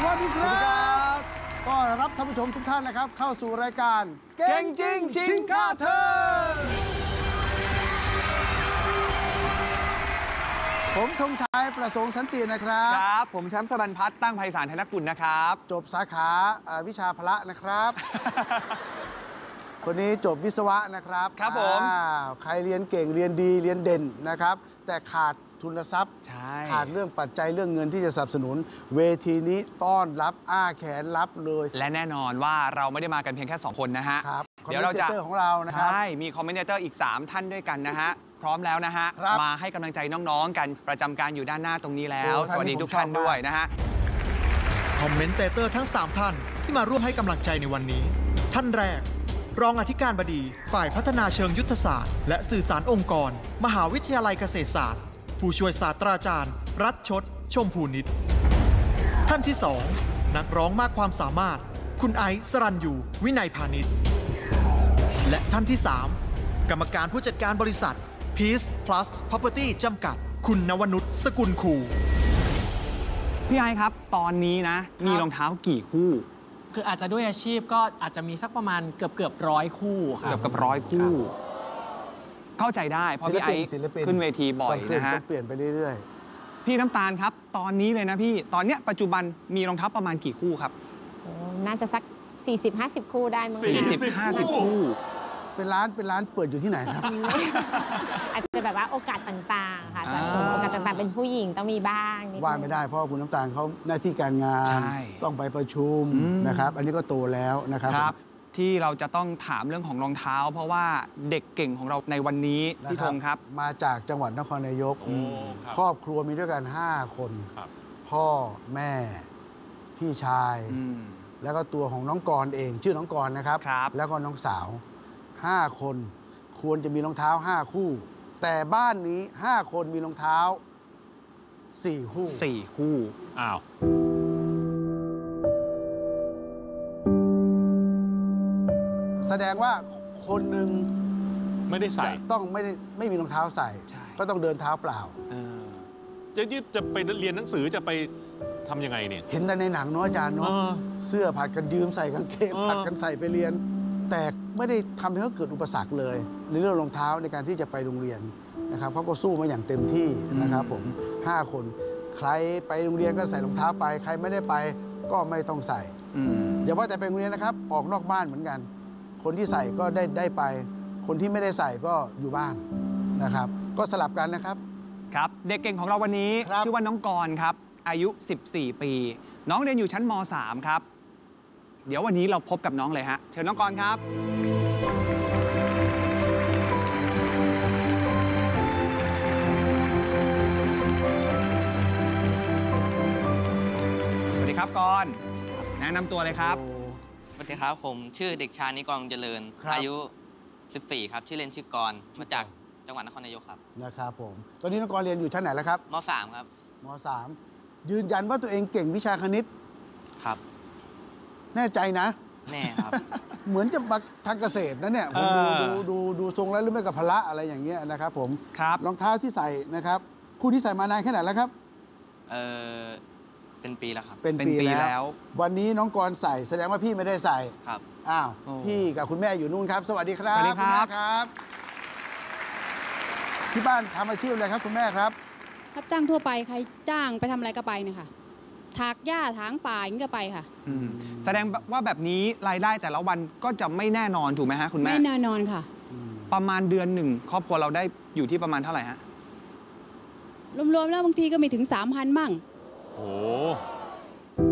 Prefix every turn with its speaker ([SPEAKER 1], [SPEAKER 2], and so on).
[SPEAKER 1] วัสดีครับก็รับท่านผู้ชมทุกท่านนะครับเข้าสู่รายการเก่งจริงชิงค่าเทอมผมธงชัยประสงค์สันตินะครับ
[SPEAKER 2] ครับผมแชมป์สรัญพัฒน์ตั้งไพศาลธนกุลนะครับ
[SPEAKER 1] จบสาขาวิชาพละนะครับ คนนี้จบวิศวะนะครับ
[SPEAKER 2] ครับผม
[SPEAKER 1] ใครเรียนเก่งเรียนดีเรียนเด่นนะครับแต่ขาดทุนทรัพย์ขาดเรื่องปัจจัยเรื่องเงินที่จะสนับสนุนเวทีนี้ต้อนรับอ้าแขนรับเลย
[SPEAKER 2] และแน่นอนว่าเราไม่ได้มากันเพียงแค่2คนนะฮะ
[SPEAKER 1] เดี๋ยวเราจะของเรานะครับ
[SPEAKER 2] ใช่มีคอมเมนเตอร์อีก3ท่านด้วยกันนะฮะพร้อมแล้วนะฮะมาให้กำลังใจน้องๆกันประจำการอยู่ด้านหน้าตรงนี้แล้วสวัสดีทุกท่านด้วยนะฮะ
[SPEAKER 3] คอมเมนเตอร์ทั้ง3ท่านที่มาร่วมให้กำลังใจในวันนี้ท่านแรกรองอธิการบดีฝ่ายพัฒนาเชิงยุทธศาสตร์และสื่อสารองค์กรมหาวิทยาลัยเกษตรศาสตร์ผู้ช่วยศาสตราจารย์รัชชดชมพูนิตท่านที่2นักร้องมากความสามารถคุณไอซ์สรัญยูวินัยพาณิชย์และท่านที่3กรรมการผู้จัดการบริษัท Peace Plus Property จำกัดคุณนวนุชสกุลคู
[SPEAKER 2] พี่ไอซ์ครับตอนนี้นะมีรองเท้ากี่คู่
[SPEAKER 4] คืออาจจะด้วยอาชีพก็อาจจะมีสักประมาณเกือบ100 คู่ครับ
[SPEAKER 2] เกือบ100 คู่เข้าใจได้เพราะพี่ไอซ์ขึ้นเวทีบ่อยนะฮะ
[SPEAKER 1] เปลี่ยนไปเรื่อย
[SPEAKER 2] ๆพี่น้ำตาลครับตอนนี้เลยนะพี่ตอนเนี้ยปัจจุบันมีรองเท้าประมาณกี่คู่ครับ
[SPEAKER 5] น่าจะสัก 40-50 คู่ได้มั้ง
[SPEAKER 2] 40-50 คู่
[SPEAKER 1] เป็นร้านเปิดอยู่ที่ไหนครับ
[SPEAKER 5] อาจจะแบบว่าโอกาสต่างๆค่ะสะสมโอกาสต่างๆเป็นผู้หญิงต้องมีบ้าง
[SPEAKER 1] ว่าไม่ได้เพราะคุณน้ำตาลเขาหน้าที่การงานต้องไปประชุมนะครับอันนี้ก็โตแล้วนะครับ
[SPEAKER 2] ที่เราจะต้องถามเรื่องของรองเท้าเพราะว่าเด็กเก่งของเราในวันนี้พี่ธงครับ
[SPEAKER 1] มาจากจังหวัดนครนายกครอบครัวมีด้วยกัน5 คนพ่อแม่พี่ชายแล้วก็ตัวของน้องกรเองชื่อน้องกรนะครับแล้วก็น้องสาว5 คนควรจะมีรองเท้า5 คู่แต่บ้านนี้5 คนมีรองเท้า4 คู่
[SPEAKER 2] 4 คู่
[SPEAKER 6] อ้าว
[SPEAKER 1] แสดงว่าคนหนึ่ง
[SPEAKER 6] ไม่ได้ใส่
[SPEAKER 1] ต้องไม่มีรองเท้าใส่ก็ต้องเดินเท้าเปล่า
[SPEAKER 6] จะไปเรียนหนังสือจะไปทำยังไงเนี่ย
[SPEAKER 1] เห็นแต่ในหนังเนาะอาจารย์เนาะเสื้อผัดกันยืมใส่กางเกงผัดกันใส่ไปเรียนแต่ไม่ได้ทำให้เขาเกิดอุปสรรคเลยในเรื่องรองเท้าในการที่จะไปโรงเรียนนะครับเขาก็สู้มาอย่างเต็มที่นะครับผม5 คนใครไปโรงเรียนก็ใส่รองเท้าไปใครไม่ได้ไปก็ไม่ต้องใส่อย่าว่าแต่ไปโรงเรียนนะครับออกนอกบ้านเหมือนกันคนที่ใส่ก็ได้ไปคนที่ไม่ได้ใส่ก็อยู่บ้านนะครับก็สลับกันนะครับ
[SPEAKER 2] ครับเด็กเก่งของเราวันนี้ชื่อว่าน้องกรครับอายุ14 ปีน้องเรียนอยู่ชั้นม.3 ครับเดี๋ยววันนี้เราพบกับน้องเลยฮะเชิญน้องกรครับสวัสดีครับกรแนะนำตัวเลยครับ
[SPEAKER 7] สวัสดีครับผมชื่อเด็กชายนิกรเจริญอายุ14ครับชื่อเล่นชื่อกรมาจากจังหวัดนครนายกครับ
[SPEAKER 1] นะครับผมตอนนี้น้องกรเรียนอยู่ชั้นไหนแล้วครับ
[SPEAKER 7] ม.3 ครับ
[SPEAKER 1] ม.3 ยืนยันว่าตัวเองเก่งวิชาคณิต
[SPEAKER 7] ครับ
[SPEAKER 1] แน่ใจนะ
[SPEAKER 7] แน่ครับ
[SPEAKER 1] เหมือนจะมาทางเกษตรนะเนี่ยผมดูทรงแล้วหรือไม่กับพละอะไรอย่างเงี้ยนะครับผม
[SPEAKER 2] ครับ
[SPEAKER 1] รองเท้าที่ใส่นะครับคู่ที่ใส่มานานแค่ไหนแล้วครับ
[SPEAKER 7] เป็นปีแล้วครับ
[SPEAKER 1] เป็นปีแล้ววันนี้น้องกรใส่แสดงว่าพี่ไม่ได้ใส่
[SPEAKER 7] ครับ
[SPEAKER 1] อ้าวพี่กับคุณแม่อยู่นู่นครับสวัสดีครับ
[SPEAKER 2] สวัสดี
[SPEAKER 1] ครับที่บ้านทำอาชีพอะไรครับคุณแม่ครับ
[SPEAKER 8] รับจ้างทั่วไปใครจ้างไปทำอะไรก็ไปนะคะถากหญ้าถางป่าอย่างนี้ก็ไปค่ะ
[SPEAKER 2] แสดงว่าแบบนี้รายได้แต่ละวันก็จะไม่แน่นอนถูกไหมฮะคุณแม่
[SPEAKER 8] ไม่แน่นอนค่ะ
[SPEAKER 2] ประมาณเดือนหนึ่งครอบครัวเราได้อยู่ที่ประมาณเท่าไหร่ฮะ
[SPEAKER 8] รวมๆแล้วบางทีก็มีถึง 3,000 มั่ง
[SPEAKER 6] โอ้